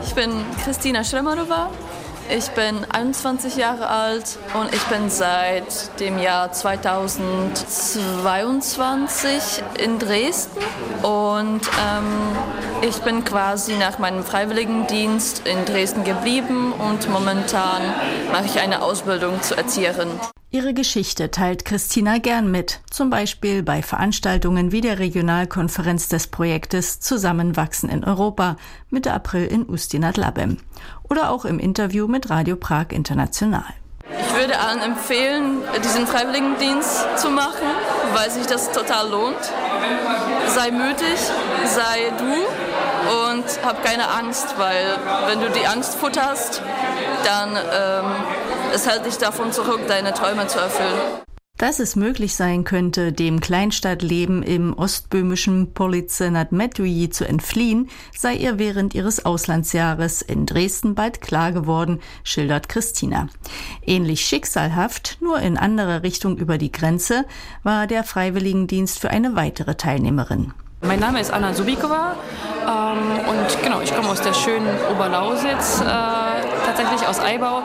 Ich bin Kristina Schremarova, ich bin 21 Jahre alt und ich bin seit dem Jahr 2022 in Dresden und ich bin quasi nach meinem Freiwilligendienst in Dresden geblieben und momentan mache ich eine Ausbildung zur Erzieherin. Ihre Geschichte teilt Kristina gern mit, zum Beispiel bei Veranstaltungen wie der Regionalkonferenz des Projektes Zusammenwachsen in Europa, Mitte April in Ústí nad Labem. Oder auch im Interview mit Radio Prag International. Ich würde allen empfehlen, diesen Freiwilligendienst zu machen, weil sich das total lohnt. Sei mutig, sei du und hab keine Angst, weil wenn du die Angst futterst, dann es hält dich davon zurück, deine Träume zu erfüllen. Dass es möglich sein könnte, dem Kleinstadtleben im ostböhmischen Police nad Metuji zu entfliehen, sei ihr während ihres Auslandsjahres in Dresden bald klar geworden, schildert Kristina. Ähnlich schicksalhaft, nur in anderer Richtung über die Grenze, war der Freiwilligendienst für eine weitere Teilnehmerin. Mein Name ist Anna Subikova und genau, ich komme aus der schönen Oberlausitz, tatsächlich aus Aibau.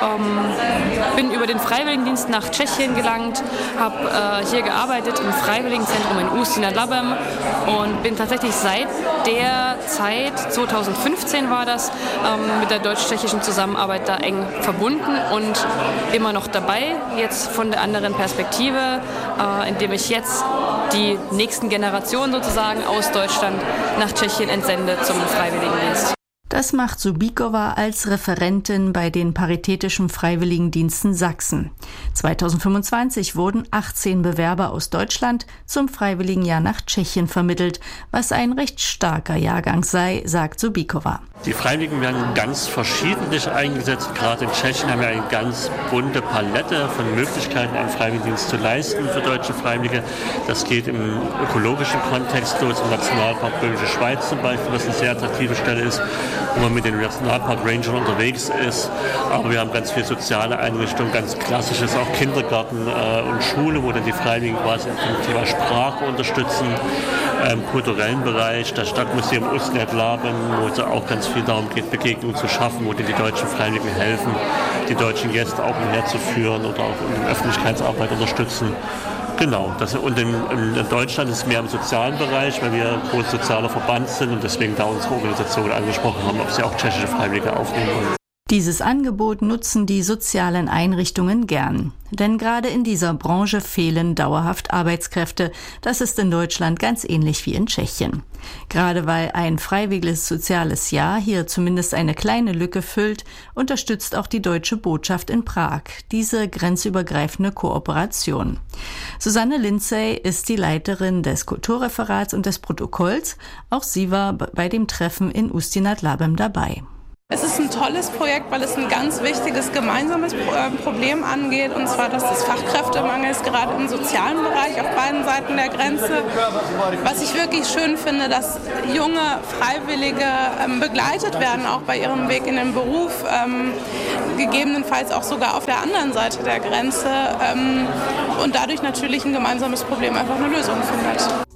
Bin über den Freiwilligendienst nach Tschechien gelangt, habe hier gearbeitet im Freiwilligenzentrum in Ústí nad Labem und bin tatsächlich seit der Zeit, 2015 war das, mit der deutsch-tschechischen Zusammenarbeit da eng verbunden und immer noch dabei, jetzt von der anderen Perspektive, indem ich jetzt die nächsten Generationen sozusagen aus Deutschland nach Tschechien entsende zum Freiwilligendienst. Das macht Subikova als Referentin bei den Paritätischen Freiwilligendiensten Sachsen. 2025 wurden 18 Bewerber aus Deutschland zum Freiwilligenjahr nach Tschechien vermittelt, was ein recht starker Jahrgang sei, sagt Subikova. Die Freiwilligen werden ganz verschiedentlich eingesetzt. Gerade in Tschechien haben wir eine ganz bunte Palette von Möglichkeiten, einen Freiwilligendienst zu leisten für deutsche Freiwillige. Das geht im ökologischen Kontext los, im Nationalpark Böhmische Schweiz zum Beispiel, was eine sehr attraktive Stelle ist, wo man mit den Nationalpark Rangern unterwegs ist. Aber wir haben ganz viele soziale Einrichtungen, ganz klassisches, auch Kindergarten und Schule, wo dann die Freiwilligen quasi im Thema Sprache unterstützen. Im kulturellen Bereich, das Stadtmuseum Ústí nad Labem, wo es auch ganz viel darum geht, Begegnungen zu schaffen, wo die deutschen Freiwilligen helfen, die deutschen Gäste auch umherzuführen oder auch in der Öffentlichkeitsarbeit unterstützen. Genau, und in Deutschland ist es mehr im sozialen Bereich, weil wir ein großer sozialer Verband sind und deswegen da unsere Organisation angesprochen haben, ob sie auch tschechische Freiwillige aufnehmen wollen. Dieses Angebot nutzen die sozialen Einrichtungen gern. Denn gerade in dieser Branche fehlen dauerhaft Arbeitskräfte. Das ist in Deutschland ganz ähnlich wie in Tschechien. Gerade weil ein freiwilliges soziales Jahr hier zumindest eine kleine Lücke füllt, unterstützt auch die Deutsche Botschaft in Prag diese grenzübergreifende Kooperation. Susanne Lindsay ist die Leiterin des Kulturreferats und des Protokolls. Auch sie war bei dem Treffen in Ústí nad Labem dabei. Es ist ein tolles Projekt, weil es ein ganz wichtiges gemeinsames Problem angeht, und zwar das des Fachkräftemangels, gerade im sozialen Bereich auf beiden Seiten der Grenze. Was ich wirklich schön finde, dass junge Freiwillige begleitet werden, auch bei ihrem Weg in den Beruf, gegebenenfalls auch sogar auf der anderen Seite der Grenze und dadurch natürlich ein gemeinsames Problem einfach eine Lösung findet.